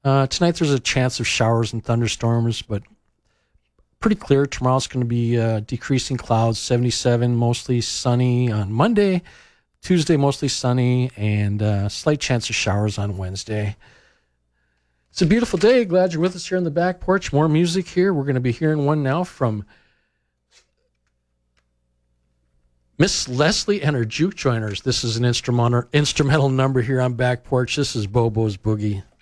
Tonight there's a chance of showers and thunderstorms, but pretty clear. Tomorrow's going to be decreasing clouds, 77, mostly sunny on Monday. Tuesday, mostly sunny, and slight chance of showers on Wednesday. It's a beautiful day. Glad you're with us here on the back porch. More music here. We're going to be hearing one now from Miss Leslie and her Juke Joiners. This is an instrumental number here on Back Porch. This is Bobo's Boogie.